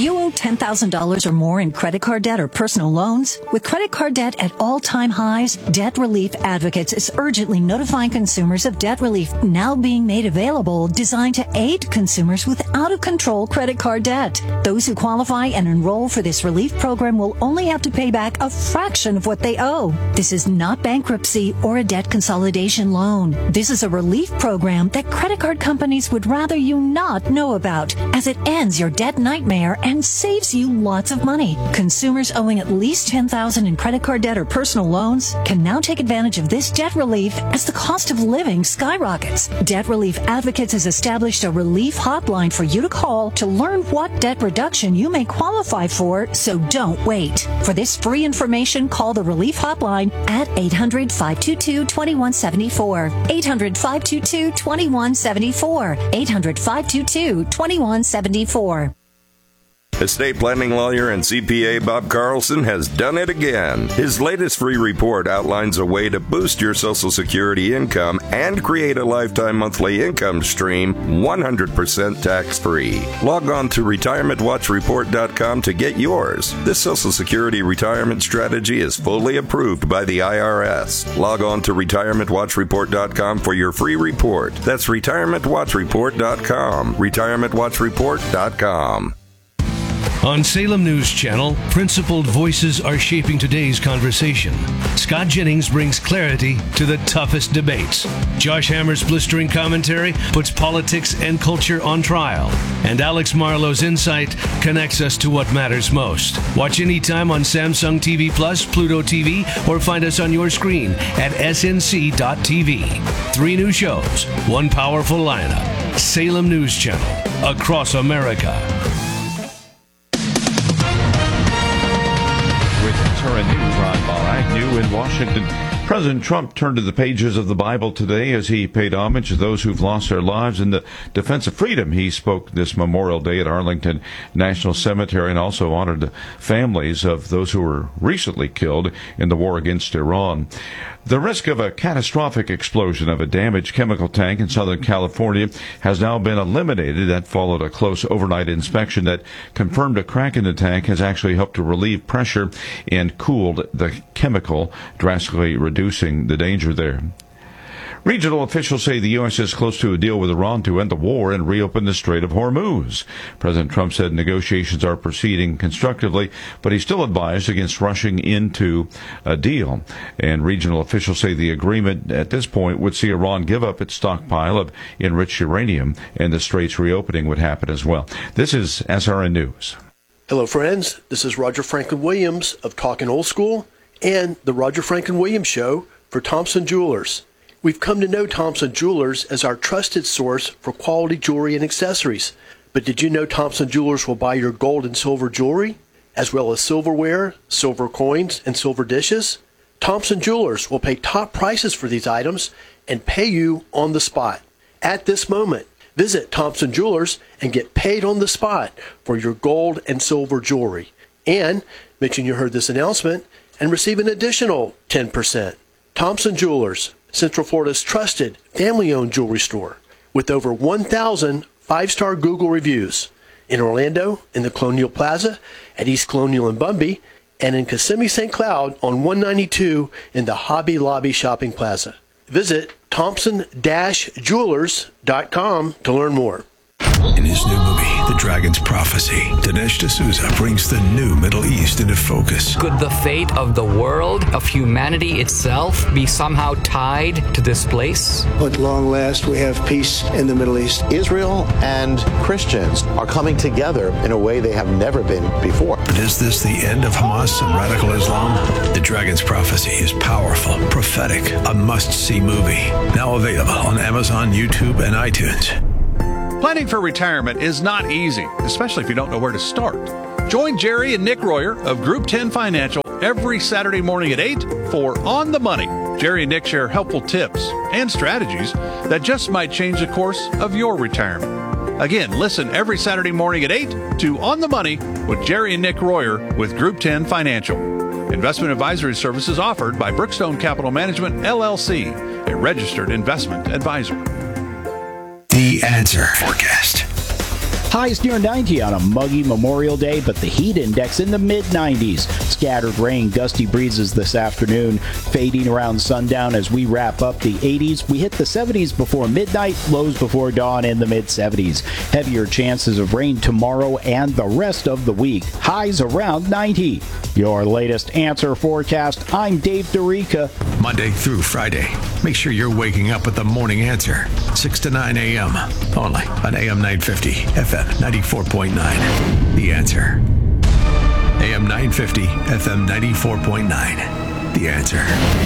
you owe $10,000 or more in credit card debt or personal loans? With credit card debt at all-time highs, Debt Relief Advocates is urgently notifying consumers of debt relief now being made available, designed to aid consumers with out-of-control credit card debt. Those who qualify and enroll for this relief program will only have to pay back a fraction of what they owe. This is not bankruptcy or a debt consolidation loan. This is a relief program that credit card companies would rather you not know about, as it ends your debt nightmare and saves you lots of money. Consumers owing at least $10,000 in credit card debt or personal loans can now take advantage of this debt relief as the cost of living skyrockets. Debt Relief Advocates has established a relief hotline for you to call to learn what debt reduction you may qualify for, so don't wait. For this free information, call the relief hotline at 800-522-2174. 800-522-2174. 800-522-2174. Estate planning lawyer and CPA Bob Carlson has done it again. His latest free report outlines a way to boost your Social Security income and create a lifetime monthly income stream 100% tax-free. Log on to retirementwatchreport.com to get yours. This Social Security retirement strategy is fully approved by the IRS. Log on to retirementwatchreport.com for your free report. That's retirementwatchreport.com. retirementwatchreport.com. On Salem News Channel, principled voices are shaping today's conversation. Scott Jennings brings clarity to the toughest debates. Josh Hammer's blistering commentary puts politics and culture on trial. And Alex Marlowe's insight connects us to what matters most. Watch anytime on Samsung TV Plus, Pluto TV, or find us on your screen at snc.tv. 3 new shows, 1 powerful lineup. Salem News Channel, across America. News, I'm Bob Agnew in Washington. President Trump turned to the pages of the Bible today as he paid homage to those who've lost their lives in the defense of freedom. He spoke this Memorial Day at Arlington National Cemetery and also honored the families of those who were recently killed in the war against Iran. The risk of a catastrophic explosion of a damaged chemical tank in Southern California has now been eliminated. That followed a close overnight inspection that confirmed a crack in the tank has actually helped to relieve pressure and cooled the chemical, drastically reducing the danger there. Regional officials say the U.S. is close to a deal with Iran to end the war and reopen the Strait of Hormuz. President Trump said negotiations are proceeding constructively, but he still advised against rushing into a deal. And regional officials say the agreement at this point would see Iran give up its stockpile of enriched uranium, and the strait's reopening would happen as well. This is SRN News. Hello, friends. This is Roger Franklin Williams of Talkin' Old School and the Roger Franklin Williams Show for Thompson Jewelers. We've come to know Thompson Jewelers as our trusted source for quality jewelry and accessories. But did you know Thompson Jewelers will buy your gold and silver jewelry, as well as silverware, silver coins, and silver dishes? Thompson Jewelers will pay top prices for these items and pay you on the spot. At this moment, visit Thompson Jewelers and get paid on the spot for your gold and silver jewelry. And mention you heard this announcement and receive an additional 10%. Thompson Jewelers, Central Florida's trusted family-owned jewelry store with over 1,000 5-star Google reviews. In Orlando, in the Colonial Plaza, at East Colonial and Bumby, and in Kissimmee St. Cloud on 192 in the Hobby Lobby Shopping Plaza. Visit Thompson-Jewelers.com to learn more. In his new movie, The Dragon's Prophecy, Dinesh D'Souza brings the new Middle East into focus. Could the fate of the world, of humanity itself, be somehow tied to this place? At long last, we have peace in the Middle East. Israel and Christians are coming together in a way they have never been before. But is this the end of Hamas and radical Islam? The Dragon's Prophecy is powerful, prophetic, a must-see movie. Now available on Amazon, YouTube, and iTunes. Planning for retirement is not easy, especially if you don't know where to start. Join Jerry and Nick Royer of Group 10 Financial every Saturday morning at 8 for On the Money. Jerry and Nick share helpful tips and strategies that just might change the course of your retirement. Again, listen every Saturday morning at 8 to On the Money with Jerry and Nick Royer with Group 10 Financial. Investment advisory services offered by Brookstone Capital Management, LLC, a registered investment advisor. The Answer Forecast. Highs near 90 on a muggy Memorial Day, but the heat index in the mid-90s. Scattered rain, gusty breezes this afternoon, fading around sundown as we wrap up the 80s. We hit the 70s before midnight, lows before dawn in the mid-70s. Heavier chances of rain tomorrow and the rest of the week. Highs around 90. Your latest Answer forecast. I'm Dave DeRica. Monday through Friday. Make sure you're waking up with the Morning Answer, 6 to 9 a.m. Only on AM 950, FM 94.9. The Answer. AM 950, FM 94.9. The Answer.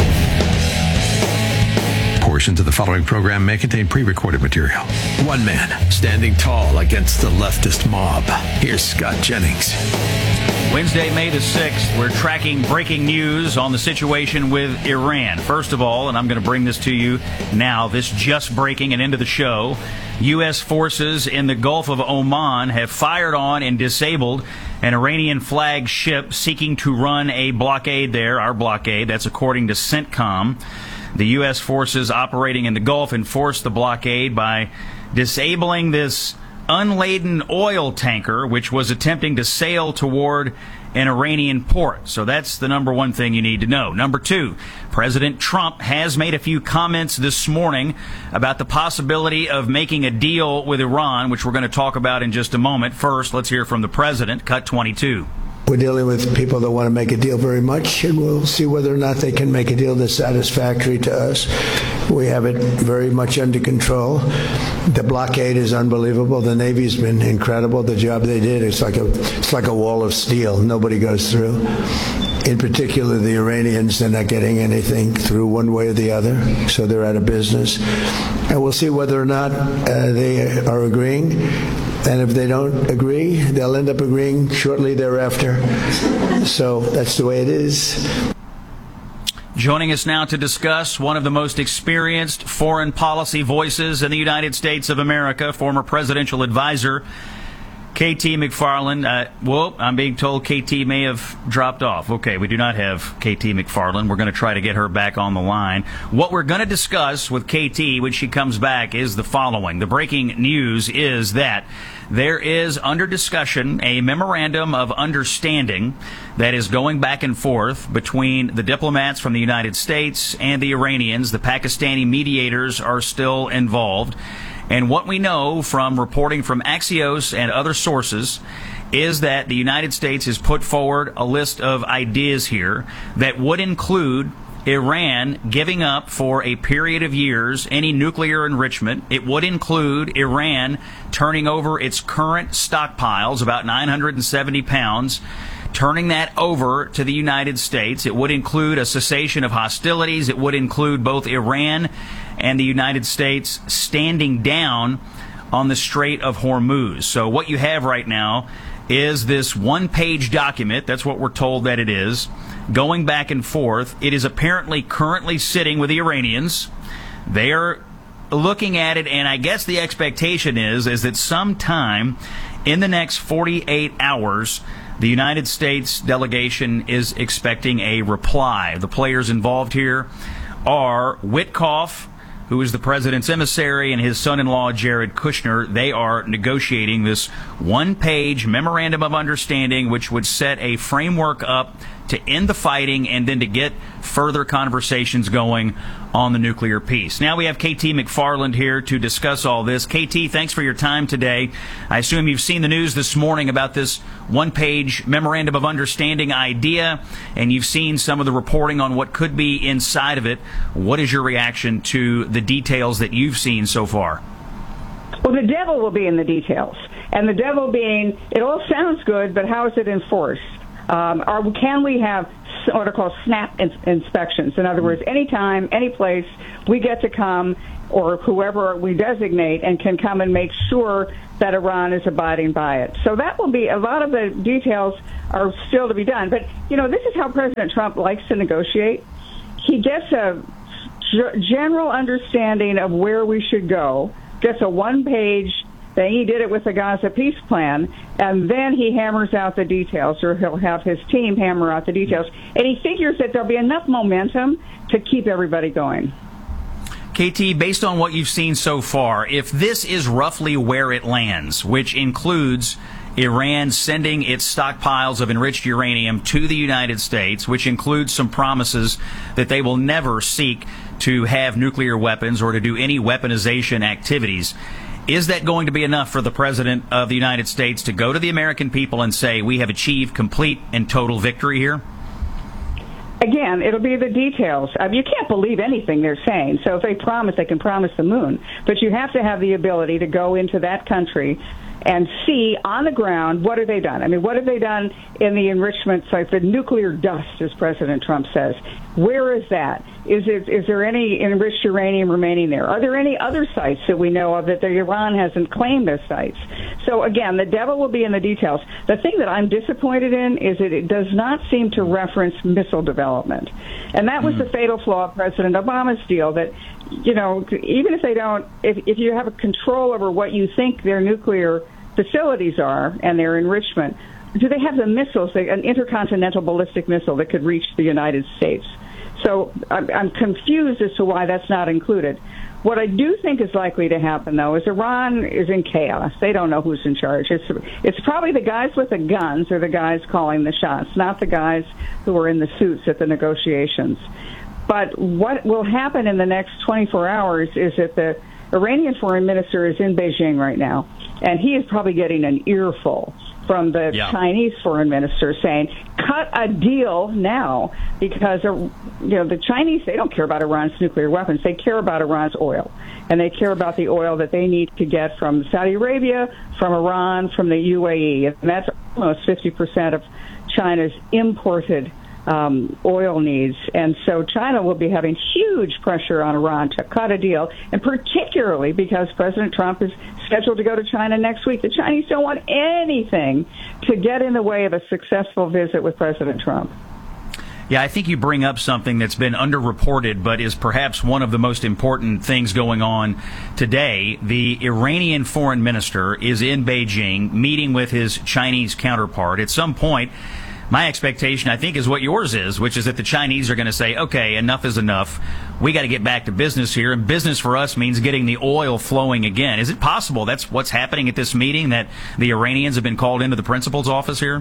Portions of the following program may contain pre-recorded material. One man standing tall against the leftist mob. Here's Scott Jennings. Wednesday, May the 6th, we're tracking breaking news on the situation with Iran. First of all, and I'm going to bring this to you now, this just breaking and into the show, U.S. forces in the Gulf of Oman have fired on and disabled an Iranian flagged ship seeking to run a blockade there, our blockade. That's according to CENTCOM. The U.S. forces operating in the Gulf enforced the blockade by disabling this unladen oil tanker, which was attempting to sail toward an Iranian port. So that's the number one thing you need to know. Number two, President Trump has made a few comments this morning about the possibility of making a deal with Iran, which we're going to talk about in just a moment. First, let's hear from the president. Cut 22. We're dealing with people that want to make a deal very much, and we'll see whether or not they can make a deal that's satisfactory to us. We have it very much under control. The blockade is unbelievable. The Navy's been incredible. The job they did, it's like a wall of steel. Nobody goes through. In particular, the Iranians, they're not getting anything through one way or the other, so they're out of business. And we'll see whether or not they are agreeing. And if they don't agree, they'll end up agreeing shortly thereafter. So that's the way it is. Joining us now to discuss one of the most experienced foreign policy voices in the United States of America, former presidential advisor KT McFarland. I'm being told KT may have dropped off. Okay, we do not have KT McFarland. We're going to try to get her back on the line. What we're going to discuss with KT when she comes back is the following. The breaking news is that there is under discussion a memorandum of understanding that is going back and forth between the diplomats from the United States and the Iranians. The Pakistani mediators are still involved. And what we know from reporting from Axios and other sources is that the United States has put forward a list of ideas here that would include Iran giving up for a period of years any nuclear enrichment. It would include Iran turning over its current stockpiles, about 970 pounds, turning that over to the United States. It would include a cessation of hostilities. It would include both Iran and the United States standing down on the Strait of Hormuz. So what you have right now is this one-page document, that's what we're told that it is, going back and forth. It is apparently currently sitting with the Iranians. They are looking at it, and I guess the expectation is that sometime in the next 48 hours, the United States delegation is expecting a reply. The players involved here are Witkoff, who is the president's emissary, and his son-in-law, Jared Kushner. They are negotiating this one-page memorandum of understanding, which would set a framework up to end the fighting and then to get further conversations going on the nuclear peace. Now we have KT McFarland here to discuss all this. KT, thanks for your time today. I assume you've seen the news this morning about this one-page memorandum of understanding idea, and you've seen some of the reporting on what could be inside of it. What is your reaction to the details that you've seen so far? Well, the devil will be in the details. And the devil being, it all sounds good, but how is it enforced? Or can we have what are called snap inspections? In other words, anytime, any place, we get to come, or whoever we designate, and can come and make sure that Iran is abiding by it. So that will be, a lot of the details are still to be done. But, this is how President Trump likes to negotiate. He gets a general understanding of where we should go, gets a one-page thing. He did it with the Gaza peace plan, and then he hammers out the details, or he'll have his team hammer out the details. And he figures that there'll be enough momentum to keep everybody going. KT, based on what you've seen so far, if this is roughly where it lands, which includes Iran sending its stockpiles of enriched uranium to the United States, which includes some promises that they will never seek to have nuclear weapons or to do any weaponization activities, is that going to be enough for the President of the United States to go to the American people and say, we have achieved complete and total victory here? Again, it'll be the details. You can't believe anything they're saying. So if they promise, they can promise the moon. But you have to have the ability to go into that country and see on the ground, what have they done? I mean, what have they done in the enrichment sites, the nuclear dust, as President Trump says? Where is that? Is there any enriched uranium remaining there? Are there any other sites that we know of that Iran hasn't claimed as sites? So, again, the devil will be in the details. The thing that I'm disappointed in is that it does not seem to reference missile development. And that was the fatal flaw of President Obama's deal, that, you know, even if they don't, if you have a control over what you think their nuclear facilities are and their enrichment, do they have the missiles, an intercontinental ballistic missile that could reach the United States? So I'm confused as to why that's not included. What I do think is likely to happen, though, is Iran is in chaos. They don't know who's in charge. It's probably the guys with the guns or the guys calling the shots, not the guys who are in the suits at the negotiations. But what will happen in the next 24 hours is that the Iranian foreign minister is in Beijing right now, and he is probably getting an earful from the Chinese foreign minister saying, cut a deal now, because the Chinese, they don't care about Iran's nuclear weapons. They care about Iran's oil, and they care about the oil that they need to get from Saudi Arabia, from Iran, from the UAE, and that's almost 50% of China's imported oil needs. And so China will be having huge pressure on Iran to cut a deal, and particularly because President Trump is scheduled to go to China next week. The Chinese don't want anything to get in the way of a successful visit with President Trump. Yeah, I think you bring up something that's been underreported, but is perhaps one of the most important things going on today. The Iranian foreign minister is in Beijing meeting with his Chinese counterpart. At some point, my expectation, I think, is what yours is, which is that the Chinese are going to say, okay, enough is enough. We got to get back to business here, and business for us means getting the oil flowing again. Is it possible that's what's happening at this meeting, that the Iranians have been called into the principal's office here?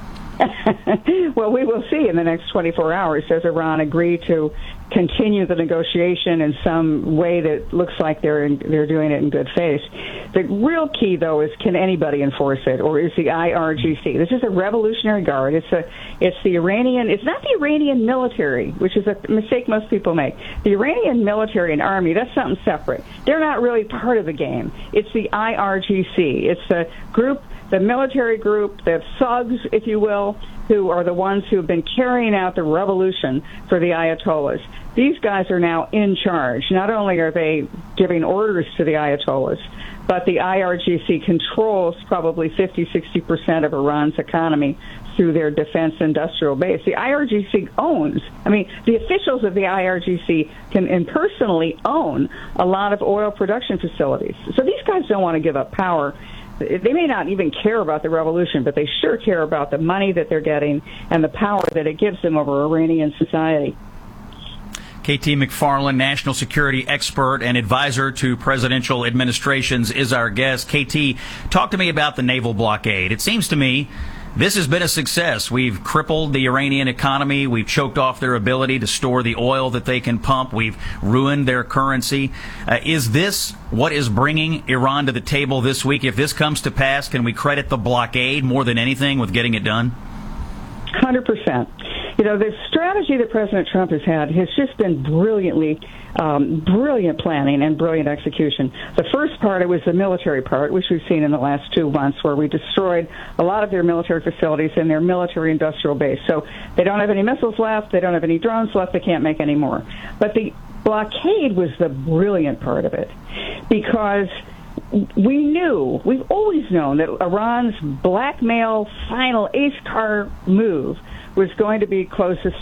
Well, we will see in the next 24 hours. Does Iran agree to continue the negotiation in some way that looks like they're doing it in good faith? The real key, though, is can anybody enforce it, or is the IRGC? This is a Revolutionary Guard. It's the Iranian. It's not the Iranian military, which is a mistake most people make. The Iranian military and army, that's something separate. They're not really part of the game. It's the IRGC. It's the group, the military group, the thugs, if you will, who are the ones who have been carrying out the revolution for the Ayatollahs. These guys are now in charge. Not only are they giving orders to the Ayatollahs, but the IRGC controls probably 50-60% of Iran's economy through their defense industrial base. The IRGC owns, the officials of the IRGC can personally own a lot of oil production facilities. So these guys don't want to give up power. They may not even care about the revolution, but they sure care about the money that they're getting and the power that it gives them over Iranian society. KT McFarland, national security expert and advisor to presidential administrations, is our guest. KT, talk to me about the naval blockade. It seems to me this has been a success. We've crippled the Iranian economy. We've choked off their ability to store the oil that they can pump. We've ruined their currency. Is this what is bringing Iran to the table this week? If this comes to pass, can we credit the blockade more than anything with getting it done? 100%. The strategy that President Trump has had has just been brilliant planning and brilliant execution. The first part, it was the military part, which we've seen in the last 2 months, where we destroyed a lot of their military facilities and their military industrial base. So they don't have any missiles left, they don't have any drones left, they can't make any more. But the blockade was the brilliant part of it, because we've always known that Iran's blackmail final ace card move was going to be close